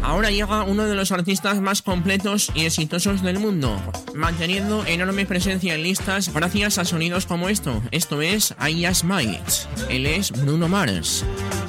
ahora llega uno de los artistas más completos y exitosos del mundo, manteniendo enorme presencia en listas gracias a sonidos como esto. Esto es I Just Might. Él es Bruno Mars.